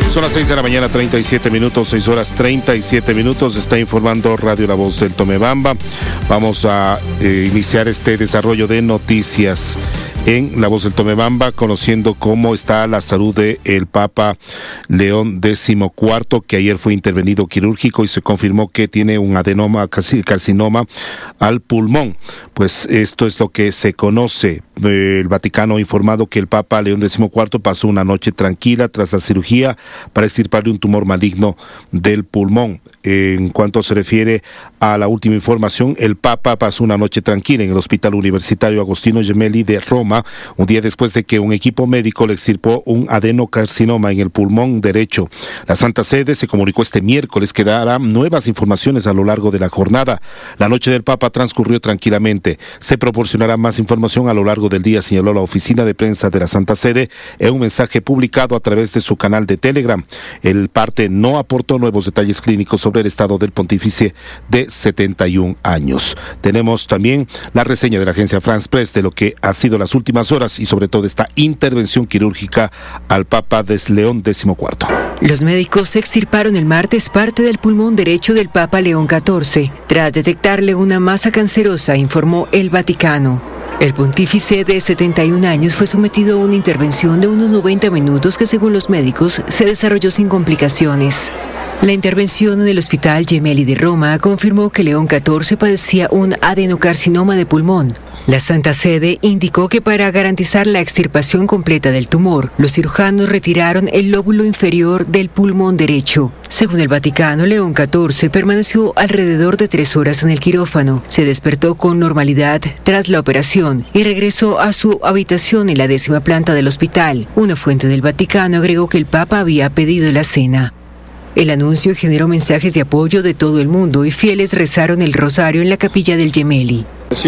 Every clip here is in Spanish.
Son las 6 de la mañana, 37 minutos, 6 horas 37 minutos. Está informando Radio La Voz del Tomebamba. Vamos a iniciar este desarrollo de noticias en La Voz del Tomebamba, conociendo cómo está la salud del Papa León XIV, que ayer fue intervenido quirúrgico y se confirmó que tiene un carcinoma al pulmón. Pues esto es lo que se conoce. El Vaticano ha informado que el Papa León XIV pasó una noche tranquila tras la cirugía para extirparle un tumor maligno del pulmón. En cuanto se refiere a la última información, el Papa pasó una noche tranquila en el Hospital Universitario Agostino Gemelli de Roma, un día después de que un equipo médico le extirpó un adenocarcinoma en el pulmón derecho. La Santa Sede se comunicó este miércoles que dará nuevas informaciones a lo largo de la jornada. La noche del Papa transcurrió tranquilamente. Se proporcionará más información a lo largo del día, señaló la oficina de prensa de la Santa Sede en un mensaje publicado a través de su canal de Telegram. El parte no aportó nuevos detalles clínicos sobre el estado del pontífice de 71 años. Tenemos también la reseña de la agencia France Press de lo que ha sido las últimas horas y sobre todo esta intervención quirúrgica al Papa de León XIV. Los médicos extirparon el martes parte del pulmón derecho del Papa León XIV tras detectarle una masa cancerosa, informó el Vaticano. El pontífice de 71 años fue sometido a una intervención de unos 90 minutos que, según los médicos, se desarrolló sin complicaciones. La intervención en el Hospital Gemelli de Roma confirmó que León XIV padecía un adenocarcinoma de pulmón. La Santa Sede indicó que para garantizar la extirpación completa del tumor, los cirujanos retiraron el lóbulo inferior del pulmón derecho. Según el Vaticano, León XIV permaneció alrededor de 3 horas en el quirófano, se despertó con normalidad tras la operación y regresó a su habitación en la 10ª planta del hospital. Una fuente del Vaticano agregó que el Papa había pedido la cena. El anuncio generó mensajes de apoyo de todo el mundo y fieles rezaron el rosario en la capilla del Gemelli.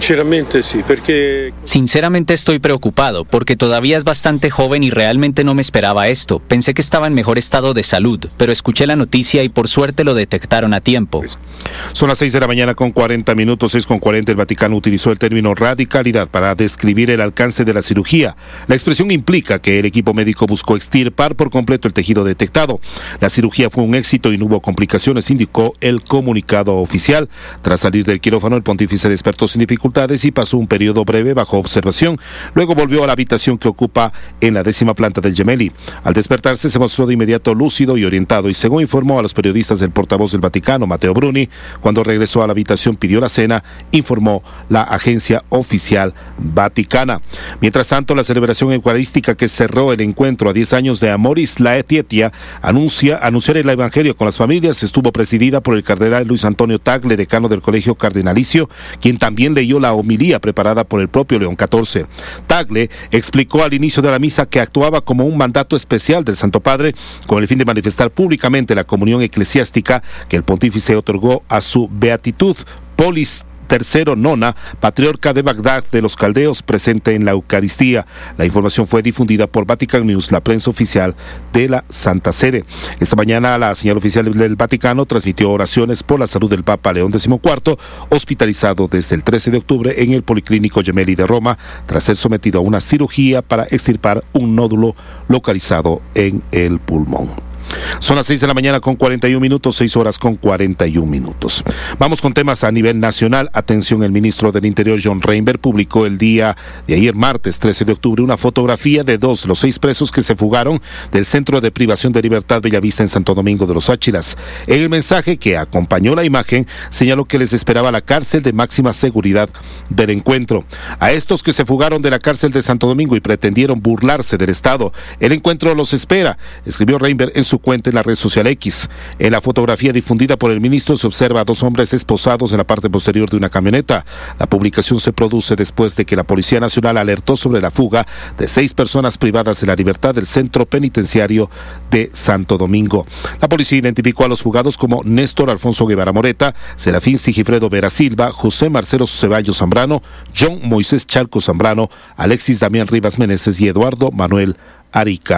Sinceramente estoy preocupado porque todavía es bastante joven y realmente no me esperaba esto. Pensé que estaba en mejor estado de salud, pero escuché la noticia y por suerte lo detectaron a tiempo. Son las 6 de la mañana con 40 minutos, 6:40. El Vaticano utilizó el término radicalidad para describir el alcance de la cirugía. La expresión implica que el equipo médico buscó extirpar por completo el tejido detectado. La cirugía fue un éxito y no hubo complicaciones, indicó el comunicado oficial. Tras salir del quirófano, el pontífice despertó sin dificultades y pasó un periodo breve bajo observación. Luego volvió a la habitación que ocupa en la 10ª planta del Gemelli. Al despertarse se mostró de inmediato lúcido y orientado y, según informó a los periodistas del portavoz del Vaticano, Matteo Bruni, cuando regresó a la habitación pidió la cena, informó la agencia oficial vaticana. Mientras tanto, la celebración eucarística que cerró el encuentro a 10 años de Amoris Laetitia anunciar el evangelio con las familias estuvo presidida por el cardenal Luis Antonio Tagle, decano del Colegio Cardenalicio, quien también leyó la homilía preparada por el propio León XIV. Tagle explicó al inicio de la misa que actuaba como un mandato especial del Santo Padre con el fin de manifestar públicamente la comunión eclesiástica que el pontífice otorgó a su beatitud Polis III Nona, patriarca de Bagdad de los caldeos, presente en la Eucaristía. La información fue difundida por Vatican News, la prensa oficial de la Santa Sede. Esta mañana la señal oficial del Vaticano transmitió oraciones por la salud del Papa León XIV, hospitalizado desde el 13 de octubre en el Policlínico Gemelli de Roma, tras ser sometido a una cirugía para extirpar un nódulo localizado en el pulmón. Son las 6 de la mañana con 41 minutos, 6 horas con 41 minutos. Vamos con temas a nivel nacional. Atención, el ministro del Interior, John Reinberg, publicó el día de ayer, martes 13 de octubre, una fotografía de los 6 presos que se fugaron del Centro de Privación de Libertad Bellavista en Santo Domingo de los Áchilas. En el mensaje que acompañó la imagen, señaló que les esperaba la cárcel de máxima seguridad del encuentro. A estos que se fugaron de la cárcel de Santo Domingo y pretendieron burlarse del Estado, el encuentro los espera, escribió Reinberg en su cuenta en la red social X. En la fotografía difundida por el ministro se observa a 2 hombres esposados en la parte posterior de una camioneta. La publicación se produce después de que la Policía Nacional alertó sobre la fuga de 6 personas privadas de la libertad del centro penitenciario de Santo Domingo. La policía identificó a los fugados como Néstor Alfonso Guevara Moreta, Serafín Sigifredo Vera Silva, José Marcelo Ceballos Zambrano, John Moisés Chalco Zambrano, Alexis Damián Rivas Meneses y Eduardo Manuel Arica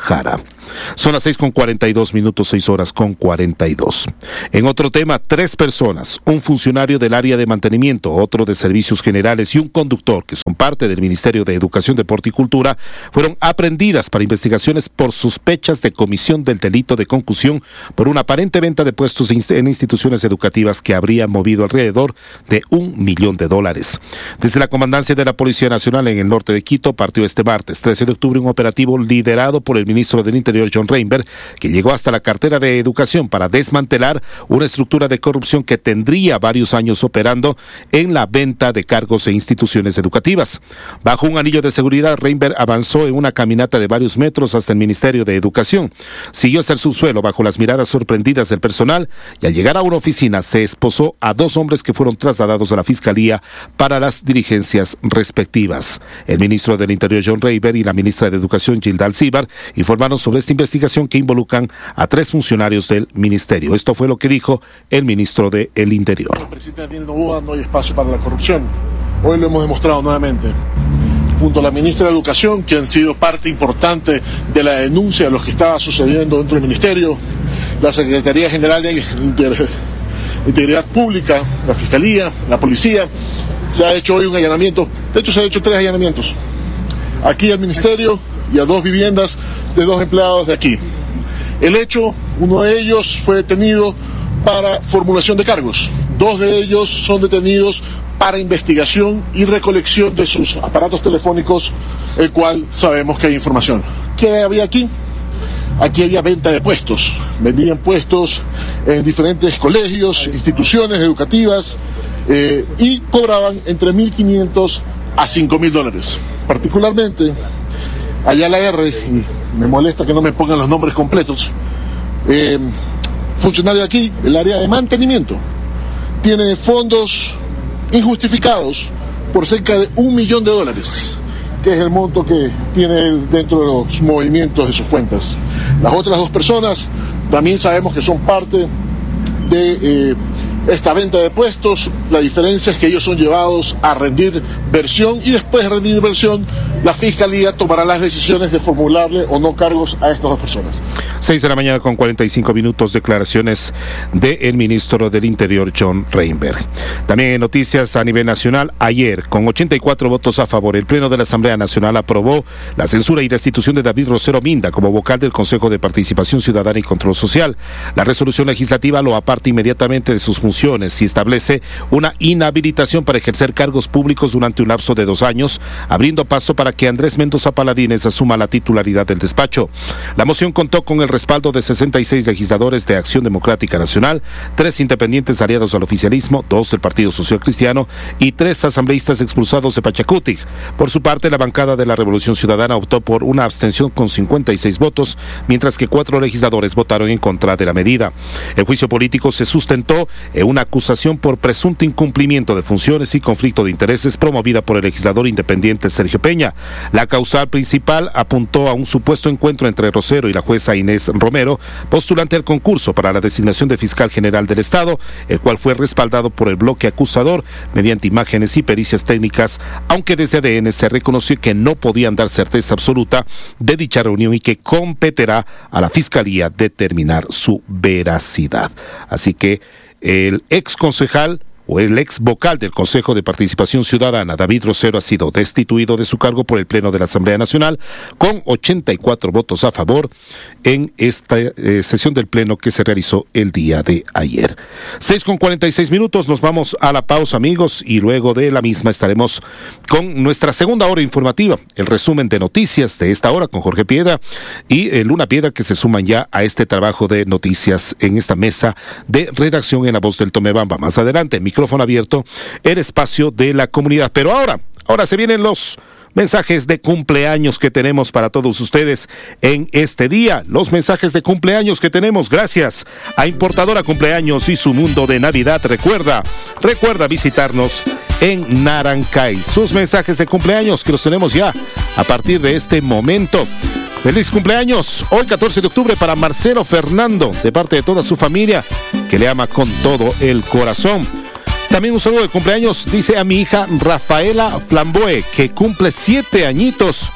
Jara. Son las 6:42, 6:42. En otro tema, 3 personas, un funcionario del área de mantenimiento, otro de servicios generales y un conductor, que son parte del Ministerio de Educación, Deporte y Cultura, fueron aprehendidas para investigaciones por sospechas de comisión del delito de concusión por una aparente venta de puestos en instituciones educativas que habría movido alrededor de $1 millón. Desde la Comandancia de la Policía Nacional en el norte de Quito partió este martes 13 de octubre un operativo liderado por el ministro del Interior, John Reinberg, que llegó hasta la cartera de Educación para desmantelar una estructura de corrupción que tendría varios años operando en la venta de cargos e instituciones educativas. Bajo un anillo de seguridad, Reinberg avanzó en una caminata de varios metros hasta el Ministerio de Educación. Siguió hasta el subsuelo bajo las miradas sorprendidas del personal y al llegar a una oficina se esposó a 2 hombres que fueron trasladados a la Fiscalía para las diligencias respectivas. El ministro del Interior, John Reinberg, y la ministra de Educación, Gilda Alcíbar, informaron sobre esta investigación que involucran a 3 funcionarios del ministerio. Esto fue lo que dijo el ministro del Interior. El presidente Daniel Noboa, no hay espacio para la corrupción. Hoy lo hemos demostrado nuevamente. Junto a la ministra de Educación, que han sido parte importante de la denuncia de lo que estaba sucediendo dentro del ministerio, la Secretaría General de Integridad Pública, la Fiscalía, la Policía, se ha hecho hoy un allanamiento. De hecho, se han hecho 3 allanamientos. Aquí al ministerio y a 2 viviendas de 2 empleados de aquí. El hecho, uno de ellos fue detenido para formulación de cargos. 2 de ellos son detenidos para investigación y recolección de sus aparatos telefónicos, el cual sabemos que hay información. ¿Qué había aquí? Aquí había venta de puestos. Vendían puestos en diferentes colegios, instituciones educativas, y cobraban entre $1.500 a $5.000. Particularmente, allá la R, y me molesta que no me pongan los nombres completos, funcionario aquí, el área de mantenimiento, tiene fondos injustificados por cerca de $1 millón, que es el monto que tiene dentro de los movimientos de sus cuentas. Las otras 2 personas también sabemos que son parte de esta venta de puestos. La diferencia es que ellos son llevados a rendir versión y después de rendir versión, la Fiscalía tomará las decisiones de formularle o no cargos a estas 2 personas. 6:45, declaraciones del ministro del Interior, John Reinberg. También en noticias a nivel nacional, ayer, con 84 votos a favor, el Pleno de la Asamblea Nacional aprobó la censura y destitución de David Rosero Minda como vocal del Consejo de Participación Ciudadana y Control Social. La resolución legislativa lo aparta inmediatamente de sus funciones y establece una inhabilitación para ejercer cargos públicos durante un lapso de 2 años, abriendo paso para que Andrés Mendoza Paladines asuma la titularidad del despacho. La moción contó con el respaldo de 66 legisladores de Acción Democrática Nacional, 3 independientes aliados al oficialismo, 2 del Partido Social Cristiano y 3 asambleístas expulsados de Pachacutic. Por su parte, la bancada de la Revolución Ciudadana optó por una abstención con 56 votos, mientras que 4 legisladores votaron en contra de la medida. El juicio político se sustentó en una acusación por presunto incumplimiento de funciones y conflicto de intereses promovida por el legislador independiente Sergio Peña. La causal principal apuntó a un supuesto encuentro entre Rosero y la jueza Inés Romero, postulante al concurso para la designación de fiscal general del Estado, el cual fue respaldado por el bloque acusador mediante imágenes y pericias técnicas, aunque desde ADN se reconoció que no podían dar certeza absoluta de dicha reunión y que competirá a la Fiscalía determinar su veracidad. Así que el ex concejal o el ex vocal del Consejo de Participación Ciudadana, David Rosero, ha sido destituido de su cargo por el Pleno de la Asamblea Nacional con 84 votos a favor en esta sesión del Pleno que se realizó el día de ayer. 6:46, nos vamos a la pausa, amigos, y luego de la misma estaremos con nuestra segunda hora informativa, el resumen de noticias de esta hora con Jorge Piedra y Luna Piedra, que se suman ya a este trabajo de noticias en esta mesa de redacción en La Voz del Tomebamba. Más adelante, micrófono abierto, el espacio de la comunidad. Pero ahora se vienen los mensajes de cumpleaños que tenemos para todos ustedes en este día. Los mensajes de cumpleaños que tenemos gracias a Importadora Cumpleaños y su mundo de Navidad. Recuerda visitarnos en Narancay. Sus mensajes de cumpleaños que los tenemos ya a partir de este momento. Feliz cumpleaños, hoy 14 de octubre para Marcelo Fernando, de parte de toda su familia, que le ama con todo el corazón. También un saludo de cumpleaños, dice a mi hija Rafaela Flamboe, que cumple 7 añitos.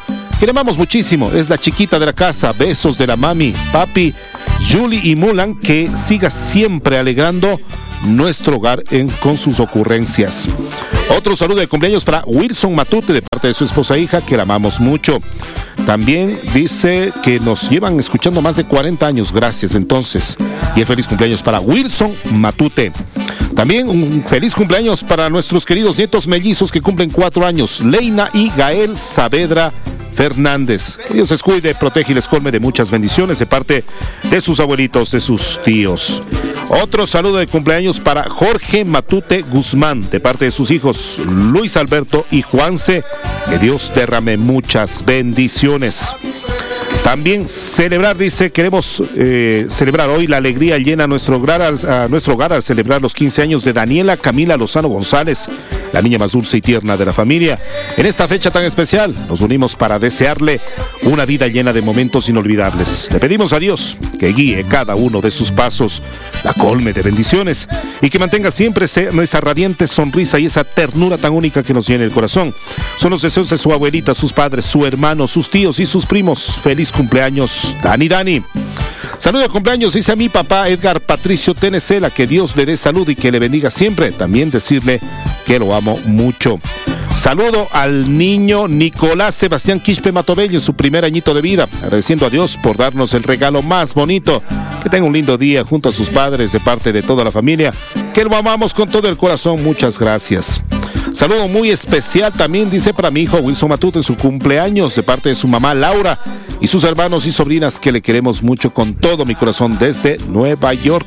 que le amamos muchísimo. Es la chiquita de la casa. Besos de la mami, papi, Julie y Mulan, que siga siempre alegrando nuestro hogar con sus ocurrencias. Otro saludo de cumpleaños para Wilson Matute de parte de su esposa e hija, que la amamos mucho. También dice que nos llevan escuchando más de 40 años, gracias entonces. Y el feliz cumpleaños para Wilson Matute. También un feliz cumpleaños para nuestros queridos nietos mellizos que cumplen 4 años, Leina y Gael Saavedra Fernández. Que Dios les cuide, protege y les colme de muchas bendiciones de parte de sus abuelitos, de sus tíos. Otro saludo de cumpleaños para Jorge Matute Guzmán de parte de sus hijos Luis Alberto y Juanse. Que Dios derrame muchas bendiciones. También celebrar, dice, queremos celebrar hoy la alegría llena a nuestro hogar al celebrar los 15 años de Daniela Camila Lozano González, la niña más dulce y tierna de la familia. En esta fecha tan especial nos unimos para desearle una vida llena de momentos inolvidables. Le pedimos a Dios que guíe cada uno de sus pasos, la colme de bendiciones y que mantenga siempre esa radiante sonrisa y esa ternura tan única que nos llena el corazón. Son los deseos de su abuelita, sus padres, su hermano, sus tíos y sus primos. Feliz cumpleaños, Dani. Saludo de cumpleaños, dice a mi papá Edgar Patricio Tenecela, que Dios le dé salud y que le bendiga siempre. También decirle que lo amo mucho. Saludo al niño Nicolás Sebastián Quispe Matobello en su primer añito de vida, agradeciendo a Dios por darnos el regalo más bonito. Que tenga un lindo día junto a sus padres de parte de toda la familia, que lo amamos con todo el corazón. Muchas gracias. Saludo muy especial también, dice, para mi hijo Wilson Matute en su cumpleaños de parte de su mamá Laura y sus hermanos y sobrinas, que le queremos mucho con todo mi corazón desde Nueva York.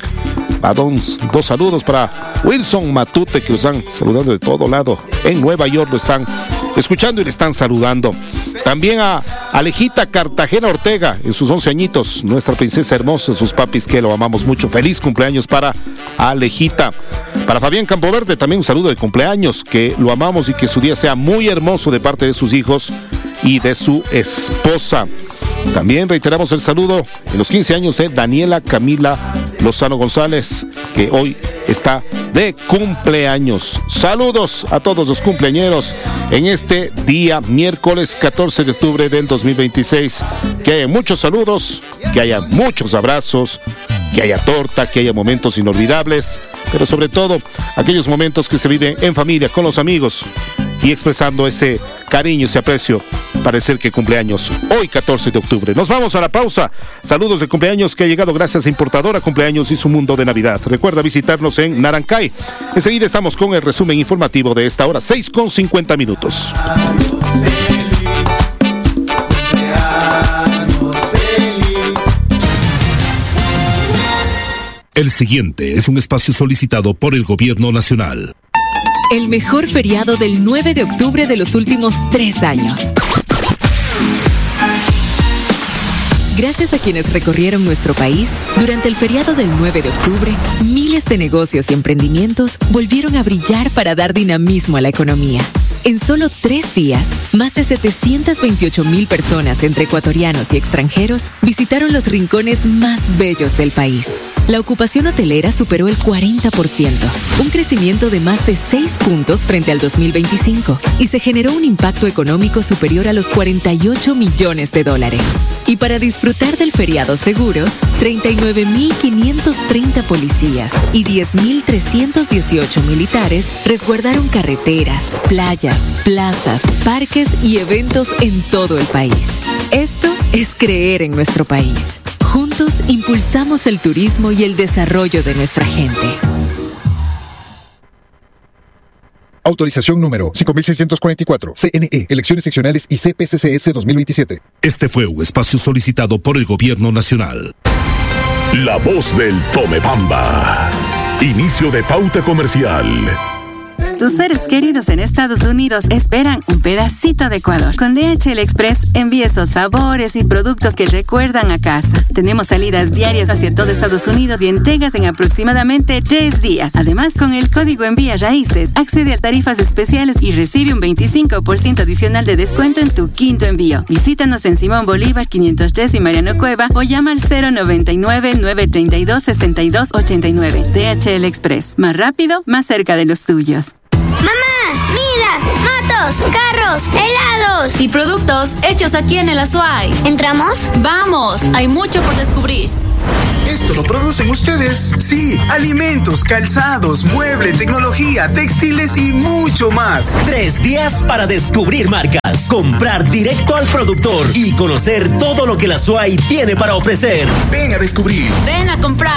Dos saludos para Wilson Matute, que lo están saludando de todo lado. En Nueva York lo están escuchando y le están saludando. También a Alejita Cartagena Ortega en sus 11 añitos, nuestra princesa hermosa, sus papis, que lo amamos mucho. Feliz cumpleaños para Alejita. Para Fabián Campoverde también un saludo de cumpleaños, que lo amamos y que su día sea muy hermoso de parte de sus hijos y de su esposa. También reiteramos el saludo en los 15 años de Daniela Camila Lozano González, que hoy está de cumpleaños. Saludos a todos los cumpleañeros en este día miércoles 14 de octubre del 2026. Que haya muchos saludos, que haya muchos abrazos, que haya torta, que haya momentos inolvidables, pero sobre todo aquellos momentos que se viven en familia, con los amigos y expresando ese cariño, ese aprecio para decir que cumpleaños hoy 14 de octubre. Nos vamos a la pausa. Saludos de cumpleaños que ha llegado gracias a Importadora Cumpleaños y su mundo de Navidad. Recuerda visitarnos en Narancay. Enseguida estamos con el resumen informativo de esta hora, 6:50. El siguiente es un espacio solicitado por el Gobierno Nacional. El mejor feriado del 9 de octubre de los últimos 3 años. Gracias a quienes recorrieron nuestro país, durante el feriado del 9 de octubre, miles de negocios y emprendimientos volvieron a brillar para dar dinamismo a la economía. En solo 3 días, más de 728,000 personas entre ecuatorianos y extranjeros visitaron los rincones más bellos del país. La ocupación hotelera superó el 40%, un crecimiento de más de 6 puntos frente al 2025, y se generó un impacto económico superior a los $48 millones. Y para disfrutar del feriado seguros, 39,530 policías y 10,318 militares resguardaron carreteras, playas, plazas, parques y eventos en todo el país. Esto es creer en nuestro país. Juntos impulsamos el turismo y el desarrollo de nuestra gente. Autorización número 5644. CNE, Elecciones Seccionales y CPCCS 2027. Este fue un espacio solicitado por el Gobierno Nacional. La voz del Tomebamba. Inicio de pauta comercial. Tus seres queridos en Estados Unidos esperan un pedacito de Ecuador. Con DHL Express envía esos sabores y productos que recuerdan a casa. Tenemos salidas diarias hacia todo Estados Unidos y entregas en aproximadamente 3 días. Además, con el código Envía Raíces, accede a tarifas especiales y recibe un 25% adicional de descuento en tu quinto envío. Visítanos en Simón Bolívar 503 y Mariano Cueva o llama al 099-932-6289. DHL Express. Más rápido, más cerca de los tuyos. ¡Mamá! ¡Mira! ¡Moto! autos, carros, helados y productos hechos aquí en el Azuay. ¿Entramos? ¡Vamos! Hay mucho por descubrir. ¿Esto lo producen ustedes? Sí, alimentos, calzados, muebles, tecnología, textiles y mucho más. 3 días para descubrir marcas, comprar directo al productor y conocer todo lo que la Azuay tiene para ofrecer. Ven a descubrir. Ven a comprar.